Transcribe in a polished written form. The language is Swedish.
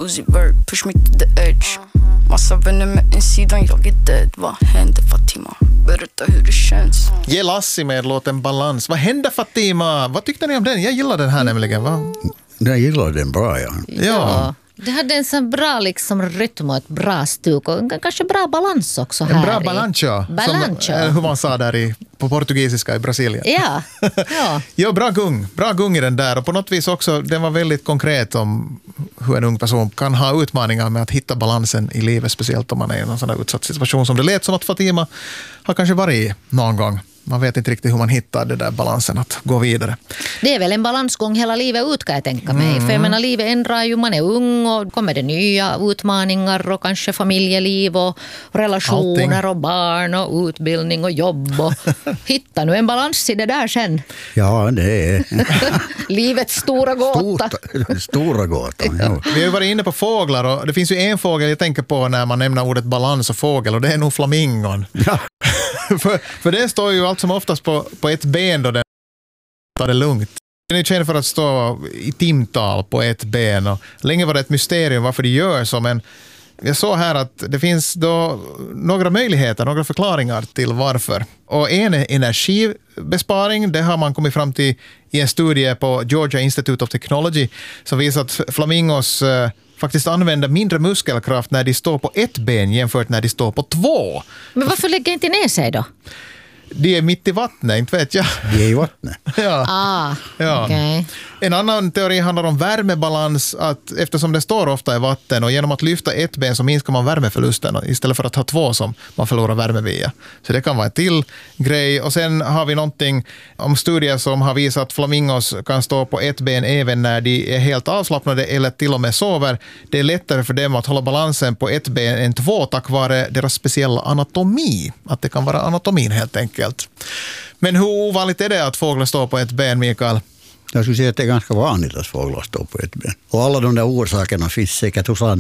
Uzi Vert, push me to the edge. Massa vänner med insidan, jag är dead. Vad händer Fatima? Berätta hur det känns. Ge Lassi med låten Balans. Vad händer Fatima? Vad tyckte ni om den? Jag gillar den här nämligen. Jag gillar den bra, ja. Ja. Det hade en sån bra liksom rytm och ett bra stuk och kanske bra balans också här. En bra balancho. Hur man sa där på portugisiska i Brasilien. Ja. Ja, bra gung i den där. Och på något vis också, den var väldigt konkret om hur en ung person kan ha utmaningar med att hitta balansen i livet, speciellt om man är i en sån här utsatt situation som det lät som att Fatima har kanske varit i någon gång. Man vet inte riktigt hur man hittar det där balansen att gå vidare. Det är väl en balansgång hela livet ut, kan jag tänka mig. För jag menar, livet ändrar ju, man är ung och kommer det nya utmaningar och kanske familjeliv och relationer allting. Och barn och utbildning och jobb. Och hitta nu en balans i det där sen. Ja, det är livets stora gåta. Stora gåta, ja. Vi har ju varit inne på fåglar och det finns ju en fågel jag tänker på när man nämner ordet balans och fågel och det är nog flamingon. Ja. för det står ju allt som oftast på ett ben då den tar det lugnt. Den är känd för att stå i timtal på ett ben och länge var det ett mysterium varför det gör så, men jag såg här att det finns då några möjligheter, några förklaringar till varför. Och en är energibesparing, det har man kommit fram till i en studie på Georgia Institute of Technology som visar att flamingos faktiskt använder mindre muskelkraft när de står på ett ben jämfört när de står på två. Men varför lägger inte ner sig då? De är mitt i vattnet, inte vet jag. De är i vattnet. Ja. Okay. En annan teori handlar om värmebalans, att eftersom det står ofta i vatten och genom att lyfta ett ben så minskar man värmeförlusten istället för att ha två som man förlorar värme via. Så det kan vara en till grej. Och sen har vi någonting om studier som har visat att flamingos kan stå på ett ben även när de är helt avslappnade eller till och med sover. Det är lättare för dem att hålla balansen på ett ben än två tack vare deras speciella anatomi. Att det kan vara anatomin helt enkelt. Men hur ovanligt är det att fåglar står på ett ben, Mikael? Jag skulle säga att det är ganska vanligt att fåglar står på ett ben. Och alla de där orsakerna finns säkert hos andra.